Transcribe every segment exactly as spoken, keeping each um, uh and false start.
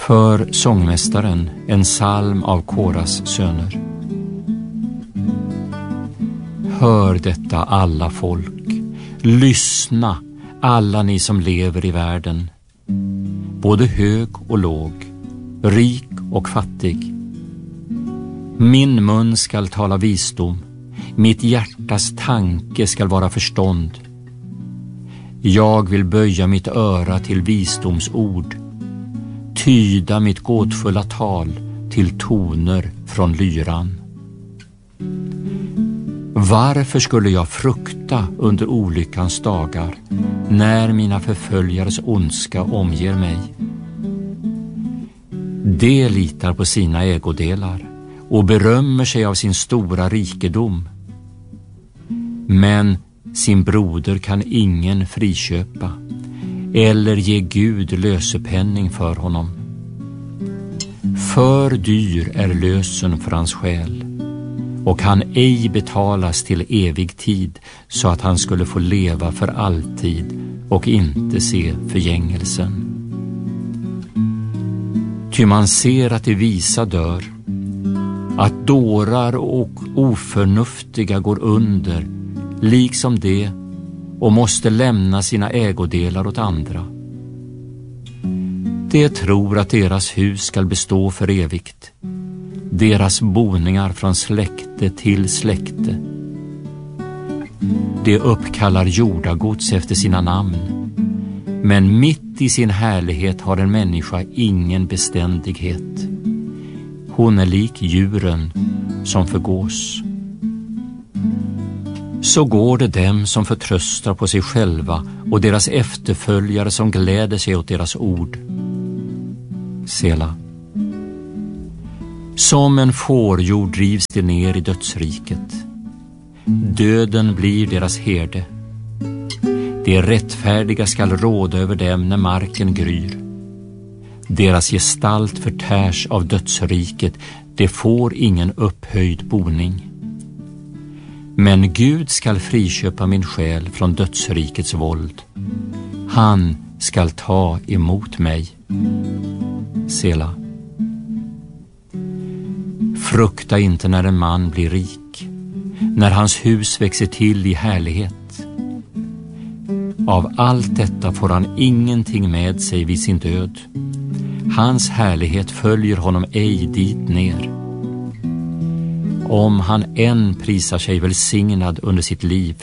För sångmästaren, en psalm av Koras söner. Hör detta alla folk, lyssna alla ni som lever i världen, både hög och låg, rik och fattig. Min mun skall tala visdom, mitt hjärtas tanke skall vara förstånd. Jag vill böja mitt öra till visdomsord, tyda mitt gåtfulla tal till toner från lyran. Varför skulle jag frukta under olyckans dagar, när mina förföljares ondska omger mig? De litar på sina ägodelar och berömmer sig av sin stora rikedom. Men sin broder kan ingen friköpa eller ge Gud lösepenning för honom. För dyr är lösen för hans själ, och kan ej betalas till evig tid, så att han skulle få leva för alltid och inte se förgängelsen. Ty man ser att de visa dör, att dårar och oförnuftiga går under, liksom det, och måste lämna sina ägodelar åt andra. De tror att deras hus skall bestå för evigt, deras boningar från släkte till släkte. De uppkallar jordagods efter sina namn, men mitt i sin härlighet har en människa ingen beständighet. Hon är lik djuren som förgås. Så går det dem som förtröstar på sig själva och deras efterföljare som gläder sig åt deras ord. Sela. Som en fårjord drivs de ner i dödsriket. Döden blir deras herde. De rättfärdiga skall råda över dem när marken gryr. Deras gestalt förtärs av dödsriket, de får ingen upphöjd boning. Men Gud skall friköpa min själ från dödsrikets våld. Han skall ta emot mig. Sela. Frukta inte när en man blir rik, när hans hus växer till i härlighet. Av allt detta får han ingenting med sig vid sin död. Hans härlighet följer honom ej dit ner. Om han än prisar sig välsignad under sitt liv,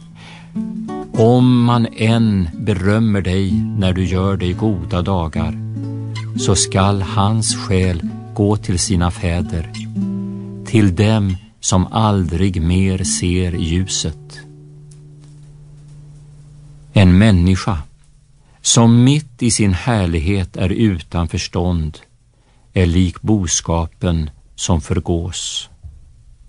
om man än berömmer dig när du gör dig goda dagar, så skall hans själ gå till sina fäder, till dem som aldrig mer ser ljuset. En människa som mitt i sin härlighet är utan förstånd är lik boskapen som förgås.